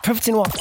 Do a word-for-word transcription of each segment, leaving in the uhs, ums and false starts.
fünfzehn Uhr.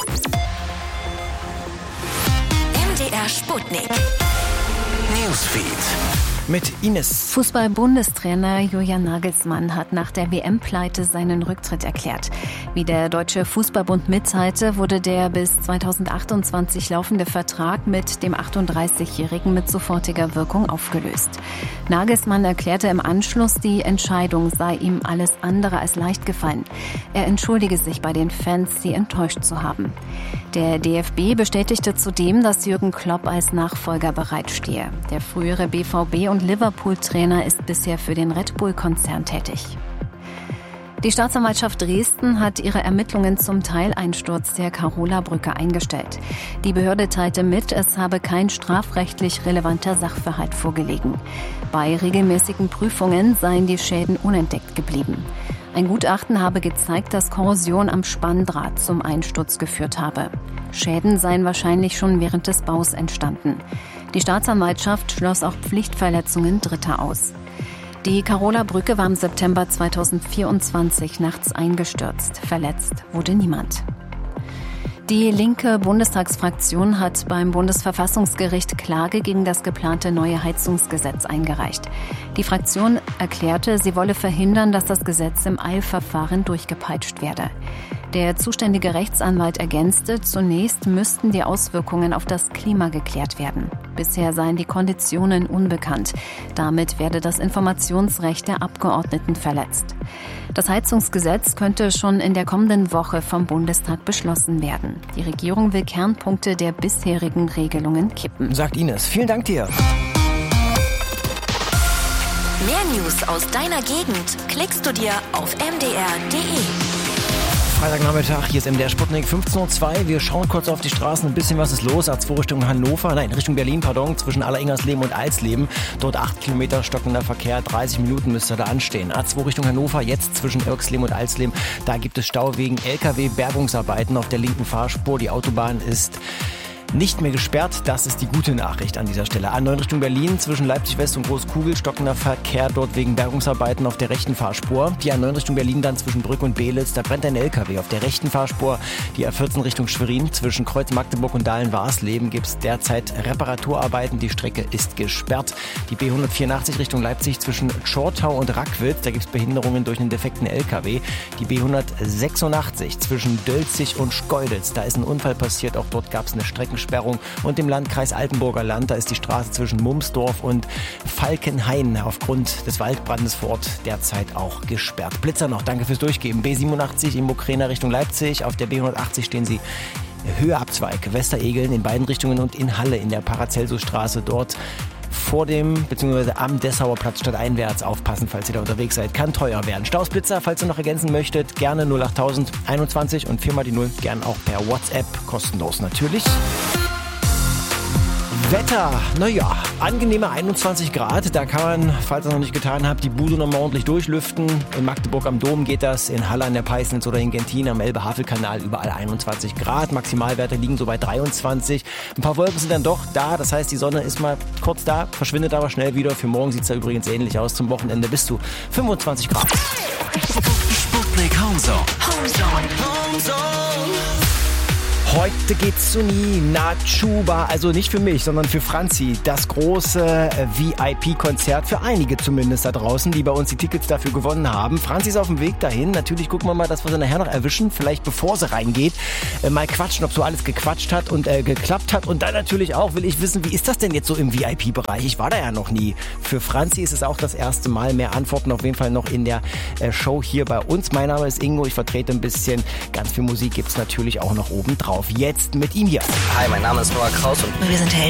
M D R Sputnik. Newsfeed. Mit Ines. Fußball-Bundestrainer Julian Nagelsmann hat nach der W M-Pleite seinen Rücktritt erklärt. Wie der Deutsche Fußballbund mitteilte, wurde der bis zweitausendachtundzwanzig laufende Vertrag mit dem achtunddreißigjährigen mit sofortiger Wirkung aufgelöst. Nagelsmann erklärte im Anschluss, die Entscheidung sei ihm alles andere als leicht gefallen. Er entschuldige sich bei den Fans, sie enttäuscht zu haben. Der D F B bestätigte zudem, dass Jürgen Klopp als Nachfolger bereitstehe. Der frühere B V B- und Liverpool-Trainer ist bisher für den Red Bull-Konzern tätig. Die Staatsanwaltschaft Dresden hat ihre Ermittlungen zum Teileinsturz der Carola-Brücke eingestellt. Die Behörde teilte mit, es habe kein strafrechtlich relevanter Sachverhalt vorgelegen. Bei regelmäßigen Prüfungen seien die Schäden unentdeckt geblieben. Ein Gutachten habe gezeigt, dass Korrosion am Spanndraht zum Einsturz geführt habe. Schäden seien wahrscheinlich schon während des Baus entstanden. Die Staatsanwaltschaft schloss auch Pflichtverletzungen Dritter aus. Die Carola-Brücke war im September zweitausendvierundzwanzig nachts eingestürzt. Verletzt wurde niemand. Die linke Bundestagsfraktion hat beim Bundesverfassungsgericht Klage gegen das geplante neue Heizungsgesetz eingereicht. Die Fraktion erklärte, sie wolle verhindern, dass das Gesetz im Eilverfahren durchgepeitscht werde. Der zuständige Rechtsanwalt ergänzte, zunächst müssten die Auswirkungen auf das Klima geklärt werden. Bisher seien die Konditionen unbekannt. Damit werde das Informationsrecht der Abgeordneten verletzt. Das Heizungsgesetz könnte schon in der kommenden Woche vom Bundestag beschlossen werden. Die Regierung will Kernpunkte der bisherigen Regelungen kippen. Sagt Ines. Vielen Dank dir. Mehr News aus deiner Gegend klickst du dir auf m d r punkt d e. Freitagnachmittag, hier ist M D R Sputnik, fünfzehn Uhr zwei. Wir schauen kurz auf die Straßen, ein bisschen was ist los. A zwei Richtung Hannover, nein, Richtung Berlin, pardon, zwischen Alleringers-Leben und Alsleben. Dort acht Kilometer stockender Verkehr, dreißig Minuten müsste da anstehen. A zwei Richtung Hannover, jetzt zwischen Irksleben und Alsleben. Da gibt es Stau wegen L K W-Bergungsarbeiten auf der linken Fahrspur. Die Autobahn ist nicht mehr gesperrt, das ist die gute Nachricht an dieser Stelle. A neun Richtung Berlin, zwischen Leipzig West und Großkugel, stockender Verkehr dort wegen Bergungsarbeiten auf der rechten Fahrspur. Die A neun Richtung Berlin dann zwischen Brück und Beelitz, da brennt ein L K W auf der rechten Fahrspur. Die A vierzehn Richtung Schwerin, zwischen Kreuz Magdeburg und Dahlen-Warsleben gibt es derzeit Reparaturarbeiten, die Strecke ist gesperrt. Die B hundertvierundachtzig Richtung Leipzig zwischen Tschortau und Rackwitz, da gibt es Behinderungen durch einen defekten L K W. Die B hundertsechsundachtzig zwischen Dölzig und Schkeuditz, da ist ein Unfall passiert, auch dort gab es eine Streckensperrung. Und im Landkreis Altenburger Land, da ist die Straße zwischen Mumsdorf und Falkenhain aufgrund des Waldbrandes vor Ort derzeit auch gesperrt. Blitzer noch, danke fürs Durchgeben. B siebenundachtzig in Mokrena Richtung Leipzig, auf der B hundertachtzig stehen Sie Höheabzweig, Westeregeln in beiden Richtungen und in Halle in der Paracelsusstraße dort vor dem bzw. am Dessauer Platz stadteinwärts aufpassen, falls ihr da unterwegs seid. Kann teuer werden. Stausblitzer, falls ihr noch ergänzen möchtet, gerne null acht null null einundzwanzig und viermal die null, gern auch per WhatsApp, kostenlos natürlich. Wetter, naja, angenehme einundzwanzig Grad, da kann man, falls ihr es noch nicht getan habt, die Bude nochmal ordentlich durchlüften. In Magdeburg am Dom geht das, in Halle an der Peisnitz oder in Gentin am Elbe-Havel-Kanal überall einundzwanzig Grad. Maximalwerte liegen so bei dreiundzwanzig. Ein paar Wolken sind dann doch da, das heißt, die Sonne ist mal kurz da, verschwindet aber schnell wieder. Für morgen sieht es da übrigens ähnlich aus, zum Wochenende bis zu fünfundzwanzig Grad. Sputnik Homezone. Homezone. Homezone. Heute geht's zu Nina Chuba, also nicht für mich, sondern für Franzi. Das große V I P-Konzert für einige zumindest da draußen, die bei uns die Tickets dafür gewonnen haben. Franzi ist auf dem Weg dahin. Natürlich gucken wir mal, dass wir sie nachher noch erwischen, vielleicht bevor sie reingeht. Äh, mal quatschen, ob so alles gequatscht hat und äh, geklappt hat. Und dann natürlich auch will ich wissen, wie ist das denn jetzt so im V I P-Bereich? Ich war da ja noch nie. Für Franzi ist es auch das erste Mal. Mehr Antworten auf jeden Fall noch in der äh, Show hier bei uns. Mein Name ist Ingo, ich vertrete ein bisschen. Ganz viel Musik gibt's natürlich auch noch oben drauf. Jetzt mit ihm hier. Hi, mein Name ist Noah Kraus und wir sind Helden.